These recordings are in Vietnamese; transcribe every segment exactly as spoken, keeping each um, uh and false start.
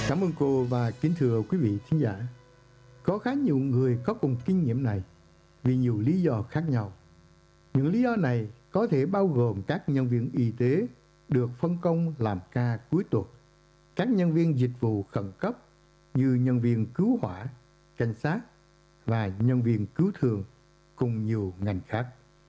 Cảm ơn cô và kính thưa quý vị thính giả. Có khá nhiều người có cùng kinh nghiệm này vì nhiều lý do khác nhau. Những lý do này có thể bao gồm các nhân viên y tế được phân công làm ca cuối tuần, các nhân viên dịch vụ khẩn cấp như nhân viên cứu hỏa, cảnh sát và nhân viên cứu thương cùng nhiều ngành khác.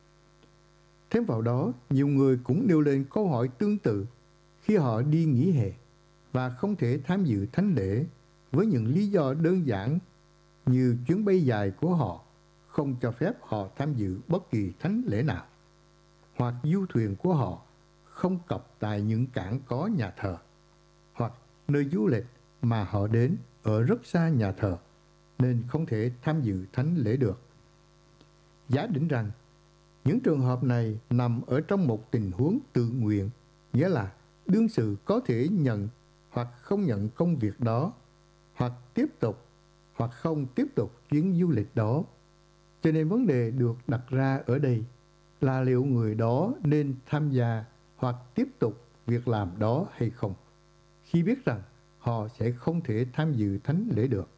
Thêm vào đó, nhiều người cũng nêu lên câu hỏi tương tự khi họ đi nghỉ hè và không thể tham dự thánh lễ với những lý do đơn giản như chuyến bay dài của họ không cho phép họ tham dự bất kỳ thánh lễ nào, hoặc du thuyền của họ không cập tại những cảng có nhà thờ, hoặc nơi du lịch mà họ đến ở rất xa nhà thờ nên không thể tham dự thánh lễ được. Giả định rằng những trường hợp này nằm ở trong một tình huống tự nguyện, nghĩa là đương sự có thể nhận hoặc không nhận công việc đó, hoặc tiếp tục hoặc không tiếp tục chuyến du lịch đó. Cho nên vấn đề được đặt ra ở đây là liệu người đó nên tham gia hoặc tiếp tục việc làm đó hay không, khi biết rằng họ sẽ không thể tham dự thánh lễ được.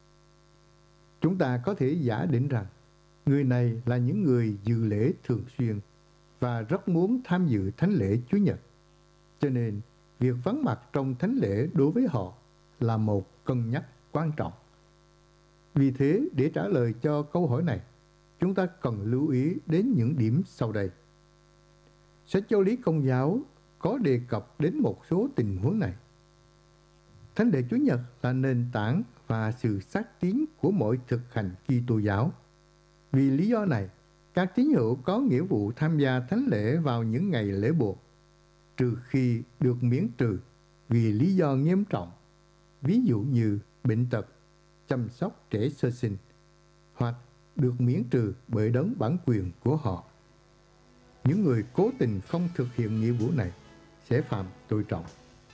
Chúng ta có thể giả định rằng người này là những người dự lễ thường xuyên và rất muốn tham dự thánh lễ Chúa Nhật. Cho nên, việc vắng mặt trong thánh lễ đối với họ là một cân nhắc quan trọng. Vì thế, để trả lời cho câu hỏi này, chúng ta cần lưu ý đến những điểm sau đây. Sách Giáo lý Công giáo có đề cập đến một số tình huống này. Thánh lễ Chúa Nhật là nền tảng và sự xác tín của mọi thực hành Kitô giáo. Vì lý do này, các tín hữu có nghĩa vụ tham gia thánh lễ vào những ngày lễ buộc, trừ khi được miễn trừ vì lý do nghiêm trọng, ví dụ như bệnh tật, chăm sóc trẻ sơ sinh, hoặc được miễn trừ bởi đấng bản quyền của họ. Những người cố tình không thực hiện nghĩa vụ này sẽ phạm tội trọng.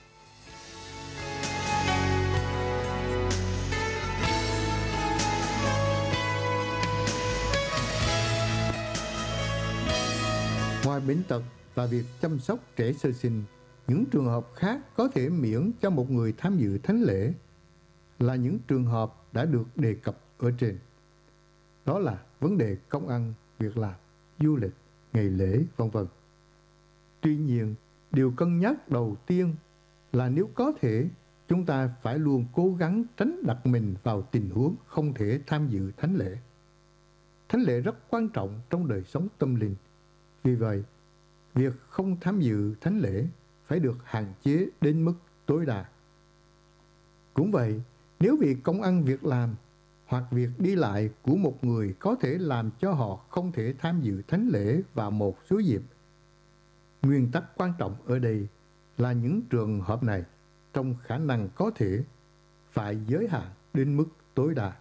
Ngoài bệnh tật và việc chăm sóc trẻ sơ sinh, những trường hợp khác có thể miễn cho một người tham dự thánh lễ là những trường hợp đã được đề cập ở trên. Đó là vấn đề công ăn, việc làm, du lịch, ngày lễ, vân vân. Tuy nhiên, điều cân nhắc đầu tiên là nếu có thể, chúng ta phải luôn cố gắng tránh đặt mình vào tình huống không thể tham dự thánh lễ. Thánh lễ rất quan trọng trong đời sống tâm linh. Vì vậy, việc không tham dự thánh lễ phải được hạn chế đến mức tối đa. Cũng vậy, nếu vì công ăn việc làm hoặc việc đi lại của một người có thể làm cho họ không thể tham dự thánh lễ vào một số dịp, nguyên tắc quan trọng ở đây là những trường hợp này trong khả năng có thể phải giới hạn đến mức tối đa.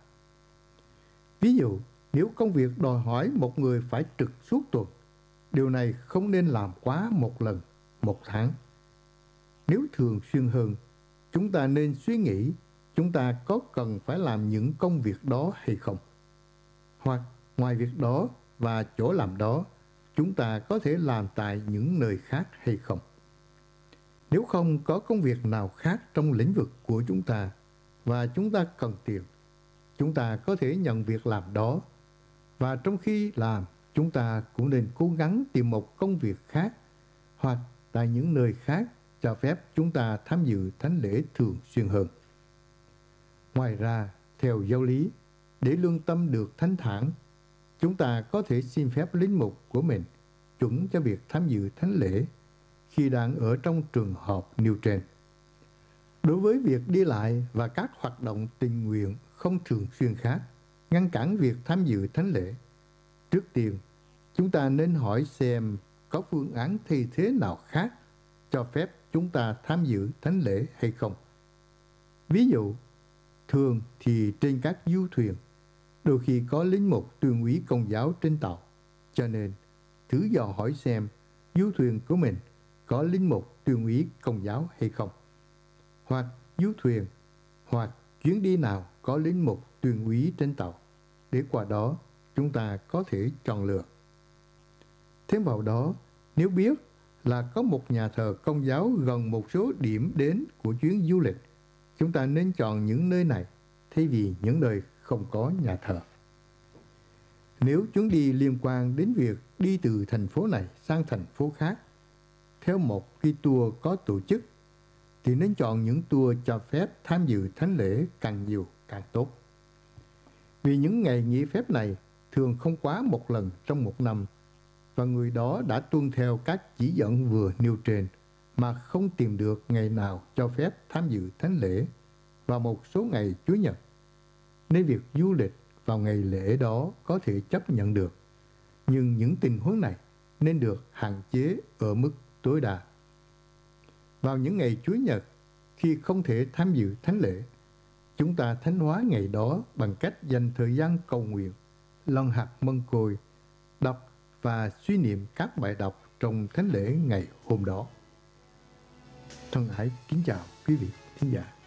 Ví dụ, nếu công việc đòi hỏi một người phải trực suốt tuần, điều này không nên làm quá một lần, một tháng. Nếu thường xuyên hơn, chúng ta nên suy nghĩ chúng ta có cần phải làm những công việc đó hay không. Hoặc ngoài việc đó và chỗ làm đó, chúng ta có thể làm tại những nơi khác hay không. Nếu không có công việc nào khác trong lĩnh vực của chúng ta và chúng ta cần tiền, chúng ta có thể nhận việc làm đó. Và trong khi làm, chúng ta cũng nên cố gắng tìm một công việc khác hoặc tại những nơi khác cho phép chúng ta tham dự thánh lễ thường xuyên hơn. Ngoài ra, theo giáo lý, để lương tâm được thanh thản, chúng ta có thể xin phép linh mục của mình chuẩn cho việc tham dự thánh lễ khi đang ở trong trường hợp nêu trên. Đối với việc đi lại và các hoạt động tình nguyện không thường xuyên khác, ngăn cản việc tham dự thánh lễ, trước tiên, chúng ta nên hỏi xem có phương án thay thế nào khác cho phép chúng ta tham dự thánh lễ hay không. Ví dụ, thường thì trên các du thuyền, đôi khi có lính mục tuyên úy Công giáo trên tàu, cho nên thử dò hỏi xem du thuyền của mình có lính mục tuyên úy Công giáo hay không. Hoặc du thuyền, hoặc chuyến đi nào có lính mục tuyên úy trên tàu, để qua đó chúng ta có thể chọn lựa. Thêm vào đó, nếu biết là có một nhà thờ Công giáo gần một số điểm đến của chuyến du lịch, chúng ta nên chọn những nơi này thay vì những nơi không có nhà thờ. Nếu chuyến đi liên quan đến việc đi từ thành phố này sang thành phố khác theo một cái tour có tổ chức, thì nên chọn những tour cho phép tham dự thánh lễ càng nhiều càng tốt. Vì những ngày nghỉ phép này thường không quá một lần trong một năm, và người đó đã tuân theo các chỉ dẫn vừa nêu trên mà không tìm được ngày nào cho phép tham dự thánh lễ vào một số ngày Chúa Nhật, nên việc du lịch vào ngày lễ đó có thể chấp nhận được, nhưng những tình huống này nên được hạn chế ở mức tối đa. Vào những ngày Chúa Nhật, khi không thể tham dự thánh lễ, chúng ta thánh hóa ngày đó bằng cách dành thời gian cầu nguyện, lân hạt mân côi, đọc và suy niệm các bài đọc trong thánh lễ ngày hôm đó. Thân ái kính chào quý vị thính giả.